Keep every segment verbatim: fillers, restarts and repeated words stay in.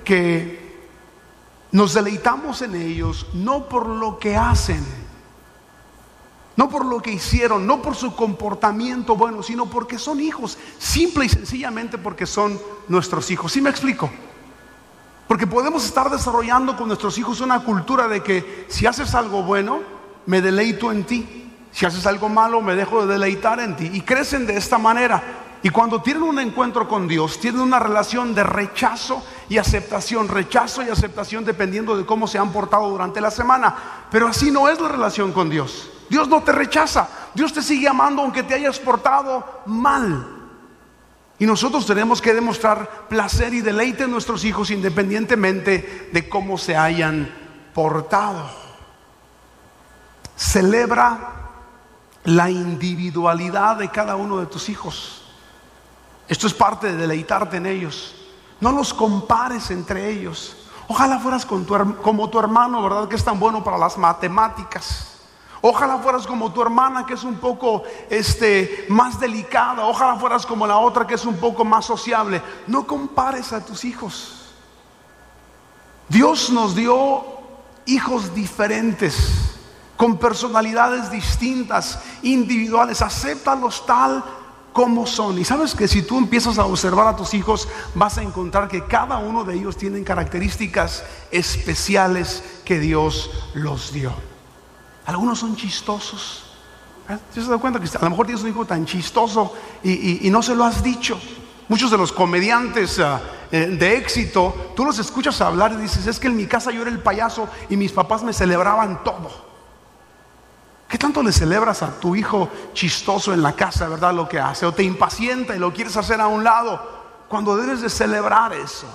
que nos deleitamos en ellos no por lo que hacen, no por lo que hicieron, no por su comportamiento bueno, sino porque son hijos, simple y sencillamente porque son nuestros hijos. ¿Sí me explico? Porque podemos estar desarrollando con nuestros hijos una cultura de que si haces algo bueno, me deleito en ti. Si haces algo malo, me dejo de deleitar en ti. Y crecen de esta manera. Y cuando tienen un encuentro con Dios, tienen una relación de rechazo y aceptación. Rechazo y aceptación dependiendo de cómo se han portado durante la semana. Pero así no es la relación con Dios. Dios no te rechaza. Dios te sigue amando aunque te hayas portado mal. Y nosotros tenemos que demostrar placer y deleite en nuestros hijos independientemente de cómo se hayan portado. Celebra la individualidad de cada uno de tus hijos. Esto es parte de deleitarte en ellos. No los compares entre ellos. Ojalá fueras con tu, como tu hermano, ¿verdad? Que es tan bueno para las matemáticas. Ojalá fueras como tu hermana, que es un poco este, más delicada. Ojalá fueras como la otra, que es un poco más sociable. No compares a tus hijos. Dios nos dio hijos diferentes, con personalidades distintas, individuales. Acéptalos tal como son. Y sabes que si tú empiezas a observar a tus hijos, vas a encontrar que cada uno de ellos tienen características especiales que Dios los dio. Algunos son chistosos. ¿Eh? ¿Se has dado cuenta que a lo mejor tienes un hijo tan chistoso y, y, y no se lo has dicho? Muchos de los comediantes uh, eh, de éxito, tú los escuchas hablar y dices: es que en mi casa yo era el payaso y mis papás me celebraban todo. ¿Qué tanto le celebras a tu hijo chistoso en la casa, verdad, lo que hace? O te impacienta y lo quieres hacer a un lado, cuando debes de celebrar eso.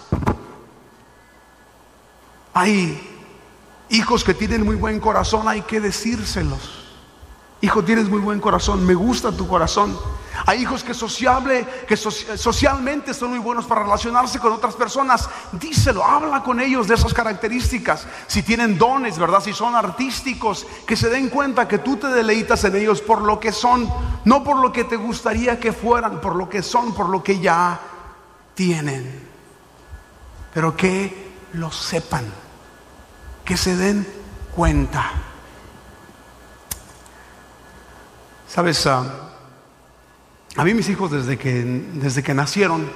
Hay hijos que tienen muy buen corazón, hay que decírselos. Hijo, tienes muy buen corazón, me gusta tu corazón. Hay hijos que, sociable, que so, socialmente son muy buenos para relacionarse con otras personas. Díselo, habla con ellos de esas características. Si tienen dones, ¿verdad? Si son artísticos, que se den cuenta que tú te deleitas en ellos por lo que son, no por lo que te gustaría que fueran, por lo que son, por lo que ya tienen. Pero que lo sepan, que se den cuenta. Sabes, uh, a mí mis hijos desde que, desde que nacieron,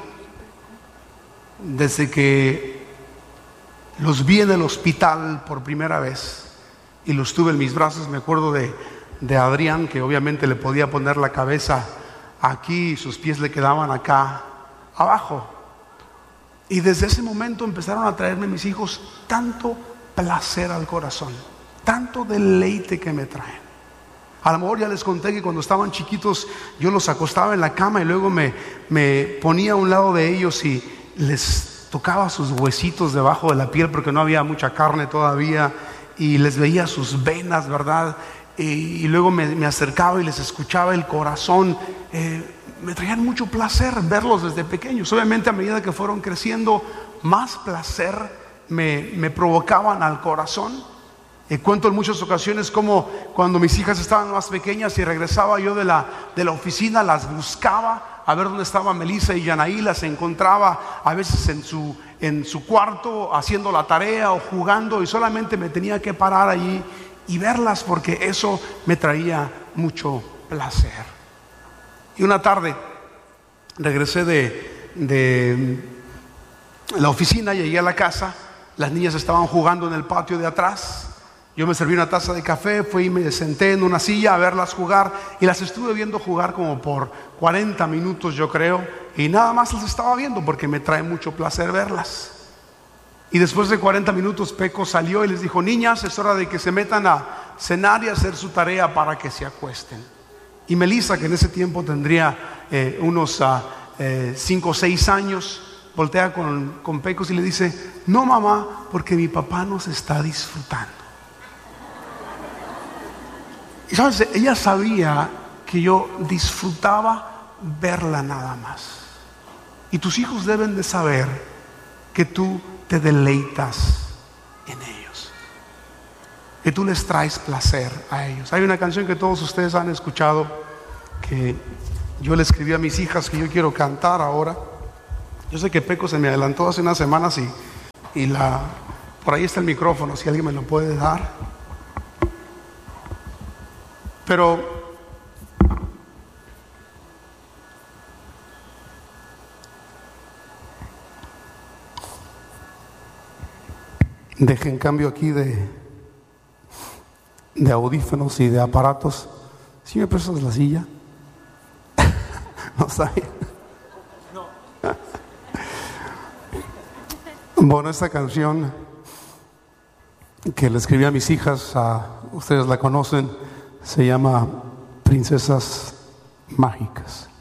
desde que los vi en el hospital por primera vez y los tuve en mis brazos, me acuerdo de, de Adrián, que obviamente le podía poner la cabeza aquí y sus pies le quedaban acá abajo. Y desde ese momento empezaron a traerme mis hijos tanto placer al corazón, tanto deleite que me traen. A lo mejor ya les conté que cuando estaban chiquitos yo los acostaba en la cama y luego me, me ponía a un lado de ellos y les tocaba sus huesitos debajo de la piel porque no había mucha carne todavía, y les veía sus venas, ¿verdad? Y, y luego me, me acercaba y les escuchaba el corazón. Eh, me traían mucho placer verlos desde pequeños. Obviamente a medida que fueron creciendo, más placer me, me provocaban al corazón. Eh, cuento en muchas ocasiones como cuando mis hijas estaban más pequeñas y regresaba yo de la, de la oficina, las buscaba a ver dónde estaba Melissa y Yanaí. Las encontraba a veces en su, en su cuarto haciendo la tarea o jugando, y solamente me tenía que parar allí y verlas porque eso me traía mucho placer. Y una tarde regresé de, de la oficina, llegué a la casa, las niñas estaban jugando en el patio de atrás. Yo me serví una taza de café, fui y me senté en una silla a verlas jugar, y las estuve viendo jugar como por cuarenta minutos, yo creo, y nada más las estaba viendo porque me trae mucho placer verlas. Y después de cuarenta minutos Peco salió y les dijo: niñas, es hora de que se metan a cenar y a hacer su tarea para que se acuesten. Y Melissa, que en ese tiempo tendría eh, unos cinco o seis años, voltea con, con Pecos y le dice: no, mamá, porque mi papá nos está disfrutando. Y sabes, ella sabía que yo disfrutaba verla nada más. Y tus hijos deben de saber que tú te deleitas en ellos, que tú les traes placer a ellos. Hay una canción que todos ustedes han escuchado, que yo le escribí a mis hijas, que yo quiero cantar ahora. Yo sé que Peco se me adelantó hace unas semanas y y la, por ahí está el micrófono, si alguien me lo puede dar. Pero deje en cambio aquí de, de audífonos y de aparatos. ¿Sí me prestas la silla? No sabía. Bueno, esta canción que le escribí a mis hijas, a, ustedes la conocen, se llama Princesas Mágicas.